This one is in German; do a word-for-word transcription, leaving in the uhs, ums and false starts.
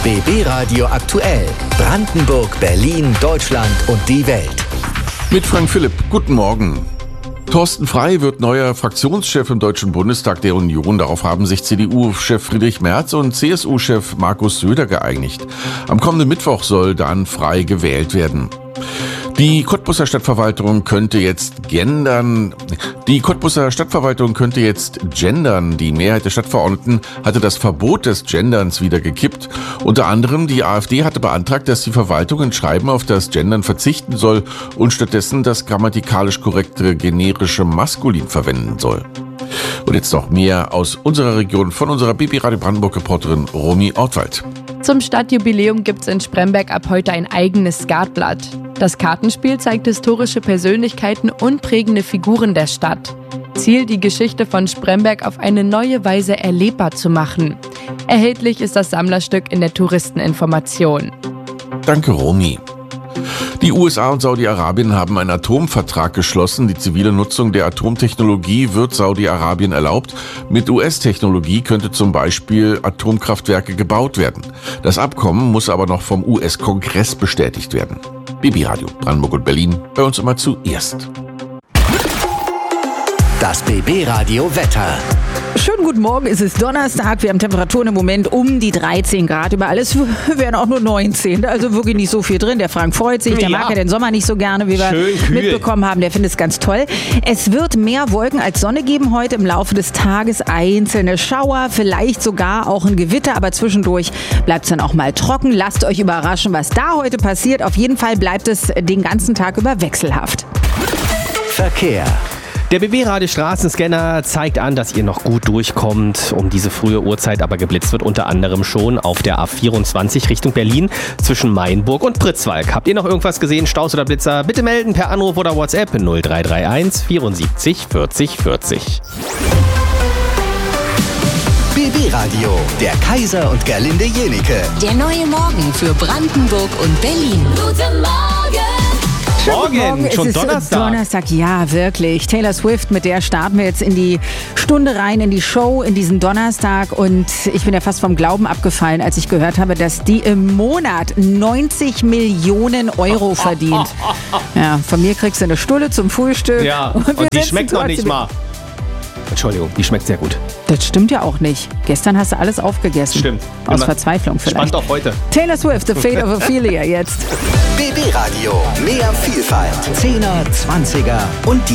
B B Radio aktuell. Brandenburg, Berlin, Deutschland und die Welt. Mit Frank Philipp. Guten Morgen. Thorsten Frey wird neuer Fraktionschef im Deutschen Bundestag der Union. Darauf haben sich C D U-Chef Friedrich Merz und C S U-Chef Markus Söder geeinigt. Am kommenden Mittwoch soll dann Frey gewählt werden. Die Cottbuser Stadtverwaltung könnte jetzt gendern. Die Cottbuser Stadtverwaltung könnte jetzt gendern. Die Mehrheit der Stadtverordneten hatte das Verbot des Genderns wieder gekippt. Unter anderem die AfD hatte beantragt, dass die Verwaltung in Schreiben auf das Gendern verzichten soll und stattdessen das grammatikalisch korrekte generische Maskulin verwenden soll. Und jetzt noch mehr aus unserer Region von unserer B B Radio Brandenburg-Reporterin Romy Ortwald. Zum Stadtjubiläum gibt's in Spremberg ab heute ein eigenes Skatblatt. Das Kartenspiel zeigt historische Persönlichkeiten und prägende Figuren der Stadt. Ziel, die Geschichte von Spremberg auf eine neue Weise erlebbar zu machen. Erhältlich ist das Sammlerstück in der Touristeninformation. Danke, Romy. Die U S A und Saudi-Arabien haben einen Atomvertrag geschlossen. Die zivile Nutzung der Atomtechnologie wird Saudi-Arabien erlaubt. Mit U S-Technologie könnte zum Beispiel Atomkraftwerke gebaut werden. Das Abkommen muss aber noch vom U S-Kongress bestätigt werden. B B Radio Brandenburg und Berlin, bei uns immer zuerst. Das B B Radio Wetter. Schönen guten Morgen, es ist Donnerstag. Wir haben Temperaturen im Moment um die dreizehn Grad. Über alles wären auch nur neunzehn. Also wirklich nicht so viel drin. Der Frank freut sich. Der Ja. mag ja den Sommer nicht so gerne, wie wir Schön kühl. mitbekommen haben. Der findet es ganz toll. Es wird mehr Wolken als Sonne geben heute. Im Laufe des Tages einzelne Schauer, vielleicht sogar auch ein Gewitter. Aber zwischendurch bleibt es dann auch mal trocken. Lasst euch überraschen, was da heute passiert. Auf jeden Fall bleibt es den ganzen Tag über wechselhaft. Verkehr. Der B B-Radio Straßenscanner zeigt an, dass ihr noch gut durchkommt. Um diese frühe Uhrzeit aber geblitzt wird unter anderem schon auf der A vierundzwanzig Richtung Berlin zwischen Mainburg und Pritzwalk. Habt ihr noch irgendwas gesehen, Staus oder Blitzer? Bitte melden per Anruf oder WhatsApp null drei drei eins vierundsiebzig vierzig vierzig. B B Radio, der Kaiser und Gerlinde Jenike. Der neue Morgen für Brandenburg und Berlin. Guten Morgen! Morgen, schon es ist Donnerstag. Donnerstag, ja, wirklich. Taylor Swift, mit der starten wir jetzt in die Stunde rein, in die Show, in diesen Donnerstag. Und ich bin ja fast vom Glauben abgefallen, als ich gehört habe, dass die im Monat neunzig Millionen Euro verdient. Ja, von mir kriegst du eine Stulle zum Frühstück. Ja, wir und die sitzen schmeckt noch nicht trotzdem- mal. Entschuldigung, die schmeckt sehr gut. Das stimmt ja auch nicht. Gestern hast du alles aufgegessen. Stimmt. Aus Immer Verzweiflung vielleicht. Spannend auch heute. Taylor Swift, The Fate of Ophelia jetzt. B B Radio, mehr Vielfalt. Zehner, Zwanziger und die